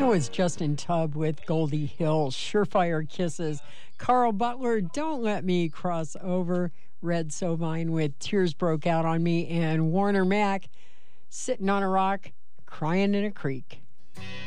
was Justin Tubb with Goldie Hill, Surefire Kisses. Carl Butler, Don't Let Me Cross Over. Red Sovine with Tears Broke Out on Me. And Warner Mack, Sitting on a Rock, Crying in a Creek.